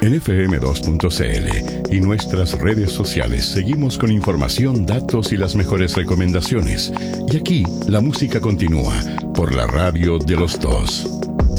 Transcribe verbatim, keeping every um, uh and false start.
En F M dos punto C L y nuestras redes sociales seguimos con información, datos y las mejores recomendaciones. Y aquí la música continúa por la radio de los dos.